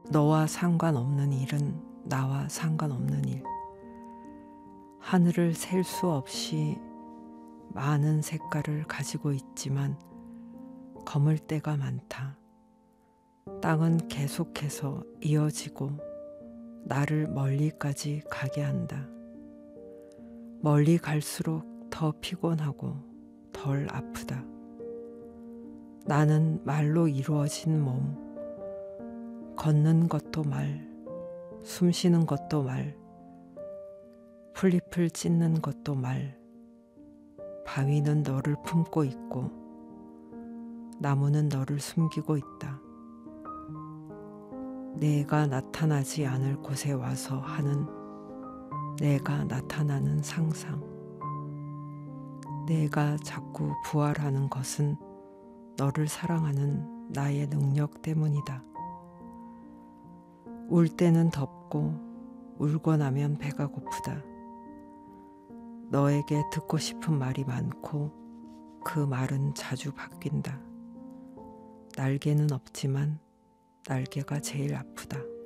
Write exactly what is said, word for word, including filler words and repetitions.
너와 상관없는 일은 나와 상관없는 일. 하늘을 셀 수 없이 많은 색깔을 가지고 있지만 검을 때가 많다. 땅은 계속해서 이어지고 나를 멀리까지 가게 한다. 멀리 갈수록 더 피곤하고 덜 아프다. 나는 말로 이루어진 몸, 걷는 것도 말, 숨 쉬는 것도 말, 풀잎을 찢는 것도 말, 바위는 너를 품고 있고 나무는 너를 숨기고 있다. 내가 나타나지 않을 곳에 와서 하는 내가 나타나는 상상. 내가 자꾸 부활하는 것은 너를 사랑하는 나의 능력 때문이다. 울 때는 덥고 울고 나면 배가 고프다. 너에게 듣고 싶은 말이 많고 그 말은 자주 바뀐다. 날개는 없지만 날개가 제일 아프다.